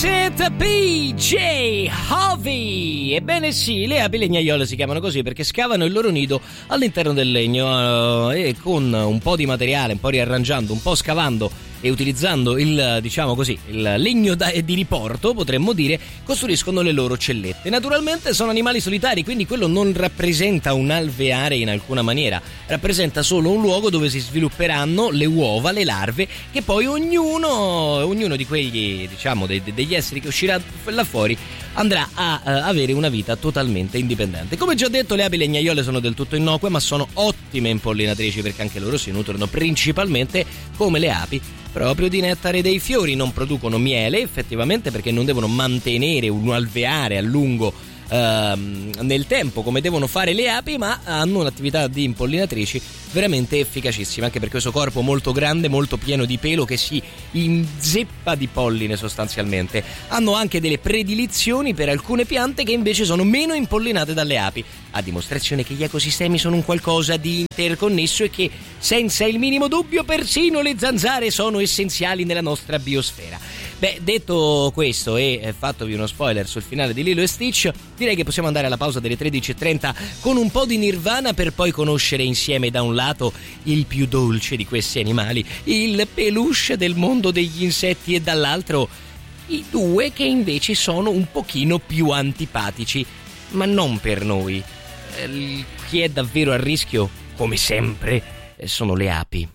Vincent P.J. Harvey. Ebbene sì, le api legnaiole si chiamano così perché scavano il loro nido all'interno del legno e con un po' di materiale, un po' riarrangiando, un po' scavando e utilizzando il, diciamo così, il legno di riporto, potremmo dire, costruiscono le loro cellette. Naturalmente sono animali solitari, quindi quello non rappresenta un alveare in alcuna maniera, rappresenta solo un luogo dove si svilupperanno le uova, le larve, che poi ognuno di quegli, diciamo, degli esseri che uscirà là fuori andrà a avere una vita totalmente indipendente. Come già detto, le api legnaiole sono del tutto innocue, ma sono ottime impollinatrici perché anche loro si nutrono principalmente, come le api, proprio di nettare dei fiori. Non producono miele effettivamente perché non devono mantenere un alveare a lungo nel tempo come devono fare le api, ma hanno un'attività di impollinatrici veramente efficacissima, anche per questo corpo molto grande, molto pieno di pelo che si inzeppa di polline sostanzialmente. Hanno anche delle predilizioni per alcune piante che invece sono meno impollinate dalle api, a dimostrazione che gli ecosistemi sono un qualcosa di interconnesso e che senza il minimo dubbio persino le zanzare sono essenziali nella nostra biosfera. Beh, detto questo e fattovi uno spoiler sul finale di Lilo e Stitch, direi che possiamo andare alla pausa delle 13:30 con un po' di Nirvana per poi conoscere insieme da un lato il più dolce di questi animali, il peluche del mondo degli insetti, e dall'altro i due che invece sono un pochino più antipatici, ma non per noi. Chi è davvero a rischio, come sempre, sono le api.